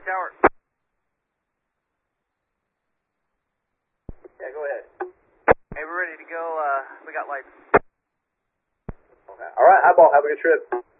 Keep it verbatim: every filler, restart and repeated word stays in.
East Tower. Yeah, go ahead. Hey, we're ready to go. Uh, we got lights. Okay. All right, Highball, have a good trip.